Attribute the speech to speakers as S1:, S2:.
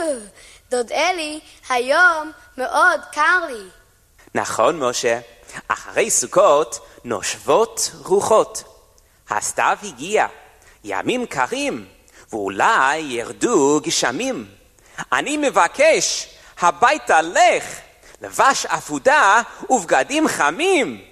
S1: דוד אלי, היום מאוד קר לי.
S2: נכון, משה. אחרי סוכות נושבות רוחות. הסתיו הגיע, ימים קרים, ואולי ירדו גשמים. אני מבקש, הביתה לך, לבש עבודה ובגדים חמים.